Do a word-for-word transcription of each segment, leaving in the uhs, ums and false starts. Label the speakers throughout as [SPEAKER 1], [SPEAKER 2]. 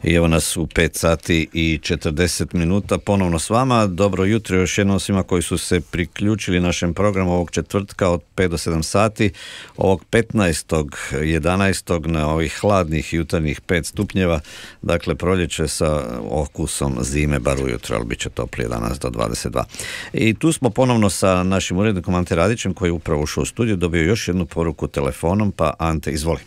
[SPEAKER 1] I evo nas u pet sati i četrdeset minuta ponovno s vama. Dobro jutro još jednom svima koji su se priključili našem programu ovog četvrtka od pet do sedam sati, ovog petnaestog jedanaestog na ovih hladnih jutarnjih pet stupnjeva, dakle proljeće sa okusom zime bar ujutro, ali bit će toplije danas do dvadeset dva. I tu smo ponovno sa našim urednikom Ante Radićem koji je upravo ušao u studiju, dobio još jednu poruku telefonom, pa Ante, izvoli.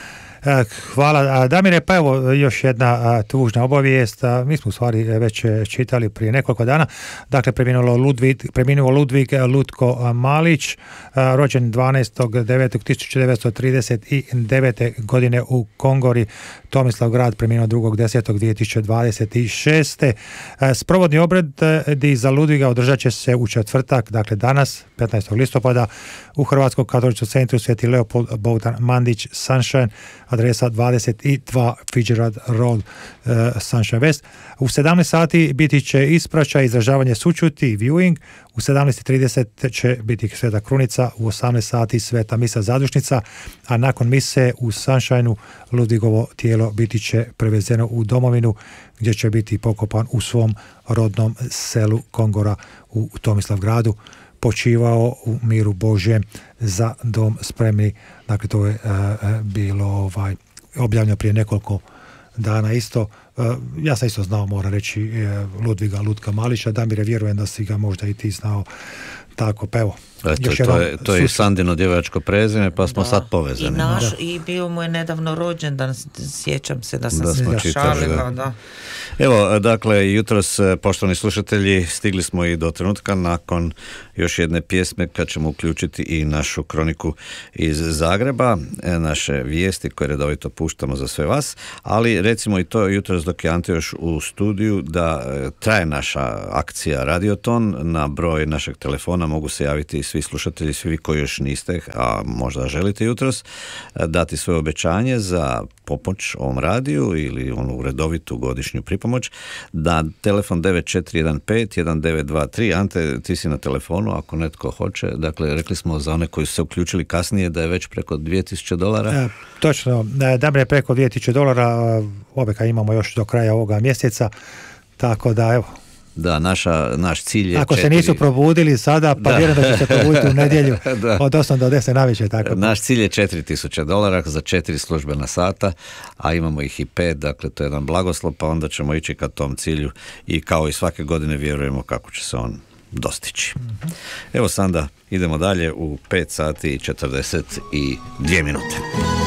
[SPEAKER 2] Hvala Damire, pa evo još jedna tužna obavijest. Mi smo u stvari već čitali prije nekoliko dana. Dakle, preminuo Ludvig, preminuo Ludvig Lutko Malić, rođen dvanaestog devetog tisuća devetsto trideset devete. godine u Kongori, Tomislavgrad, preminuo drugog desetog dvije tisuće dvadeset šeste. Sprovodni obredi za Ludviga održat će se u četvrtak, dakle danas, petnaestog listopada, u Hrvatskom katoličkom centru Sveti Leopold Bogdan Mandić Sunshine, adresa dvadeset dva Fitzgerald Road, uh, Sunshine West. U sedamnaest sati biti će ispraćaj, izražavanje sućuti, viewing. U sedamnaest i trideset će biti Sveta Krunica, u osamnaest sati Sveta misa zadušnica, a nakon mise u Sunshineu Ludvigovo tijelo biti će prevezeno u domovinu gdje će biti pokopan u svom rodnom selu Kongora u Tomislavgradu. Počivao u miru Božjem, za dom spremni. Dakle, to je uh, bilo ovaj, objavljeno prije nekoliko dana isto. Uh, ja sam isto znao, moram reći, uh, Ludviga Lutka Malića. Damire, vjerujem da si ga možda i ti znao. Tako, pa evo.
[SPEAKER 1] Eto, to je, to je i Sandino djevojačko prezime, pa smo
[SPEAKER 3] da.
[SPEAKER 1] sad povezani.
[SPEAKER 3] I, naš, I bio mu je nedavno rođendan, sjećam se da sam
[SPEAKER 1] da
[SPEAKER 3] se šalila.
[SPEAKER 1] Da. Evo, dakle, jutros, poštovani slušatelji, stigli smo i do trenutka nakon još jedne pjesme kad ćemo uključiti i našu kroniku iz Zagreba, naše vijesti koje redovito puštamo za sve vas, ali recimo i to jutros dok je Ante još u studiju da traje naša akcija Radioton. Na broj našeg telefona mogu se javiti svi slušatelji, svi vi koji još niste, a možda želite jutros, dati svoje obećanje za pomoć ovom radiju ili onu redovitu godišnju pripomoć, da telefon devet četiri jedan pet jedan devet dva tri. Ante, ti si na telefonu ako netko hoće. Dakle, rekli smo za one koji su se uključili kasnije da je već preko dvije tisuće dolara.
[SPEAKER 2] E, točno, da je preko dvije tisuće dolara, obeka imamo još do kraja ovoga mjeseca, tako da evo.
[SPEAKER 1] Da, naša, naš cilj je
[SPEAKER 2] ako
[SPEAKER 1] četiri...
[SPEAKER 2] se nisu probudili sada, pa vjerujem da će se probuditi u nedjelju od osam do deset navečer. Tako.
[SPEAKER 1] Naš cilj je četiri tisuće dolara za četiri službena sata, a imamo ih i pet, dakle to je jedan blagoslov, pa onda ćemo ići ka tom cilju i kao i svake godine vjerujemo kako će se on dostići. Mm-hmm. Evo sada idemo dalje u pet sati i četrdeset dvije minute.